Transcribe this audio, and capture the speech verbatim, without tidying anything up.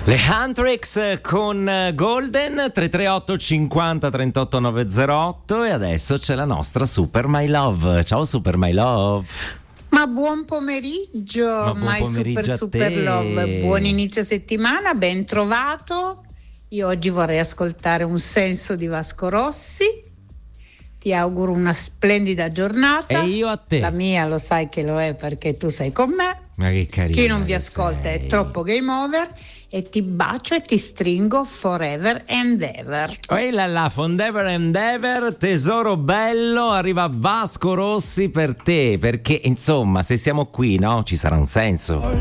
Le Huntrix con Golden. Tre tre otto cinquanta trentotto novecentotto. E adesso c'è la nostra Super My Love. Ciao Super My Love. Ma buon pomeriggio, Ma buon my pomeriggio super a super te. love, buon inizio settimana, ben trovato. Io oggi vorrei ascoltare Un senso di Vasco Rossi. Ti auguro una splendida giornata. E io a te. La mia lo sai che lo è perché tu sei con me. Ma che carina. Chi non vi che ascolta sei. è troppo game over. E ti bacio e ti stringo forever and ever. Ehi là là, forever and ever, tesoro bello, arriva Vasco Rossi per te, perché insomma se siamo qui, no, ci sarà un senso.